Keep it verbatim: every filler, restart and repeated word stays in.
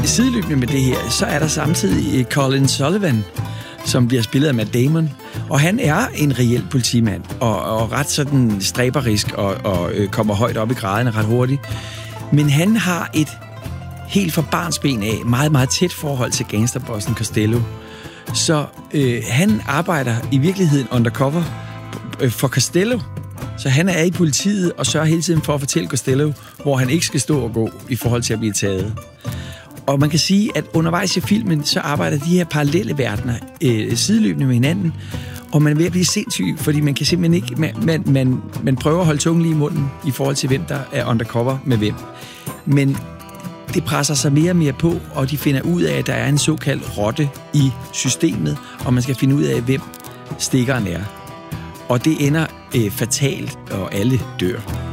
sideløbende med det her, så er der samtidig Colin Sullivan, som bliver spillet af Matt Damon. Og han er en reel politimand, og, og ret sådan stræberisk, og, og øh, kommer højt op i graderne ret hurtigt. Men han har et helt fra barnsben af meget, meget tæt forhold til gangsterbossen Costello. Så øh, han arbejder i virkeligheden undercover øh, for Costello. Så han er i politiet og sørger hele tiden for at fortælle Costello, hvor han ikke skal stå og gå i forhold til at blive taget. Og man kan sige, at undervejs i filmen, så arbejder de her parallelle verdener øh, sideløbende med hinanden, og man er ved at blive sindssyg, fordi man kan simpelthen ikke, man, man, man, man prøver at holde tungen lige i munden i forhold til, hvem der er undercover med hvem. Men det presser sig mere og mere på, og de finder ud af, at der er en såkaldt rotte i systemet, og man skal finde ud af, hvem stikkeren er. Og det ender øh, fatalt, og alle dør.